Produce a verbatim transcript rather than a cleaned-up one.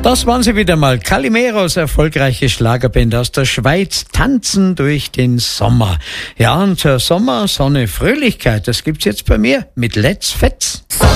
Das waren sie wieder mal. Calimeros, erfolgreiche Schlagerband aus der Schweiz, tanzen durch den Sommer. Ja, und äh, Sommer, Sonne, Fröhlichkeit, das gibt's jetzt bei mir mit Let's Fetz.